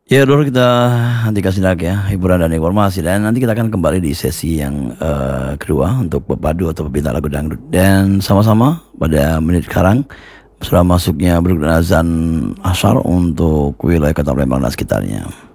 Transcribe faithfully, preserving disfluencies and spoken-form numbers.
Ya dulu kita hentikan sejenak ya, hiburan dan informasi, dan nanti kita akan kembali di sesi yang eh, kedua untuk pepadu atau peminta lagu dangdut. Dan sama-sama pada menit sekarang sudah masuknya berguna azan asar untuk wilayah Kota Palembang dan sekitarnya.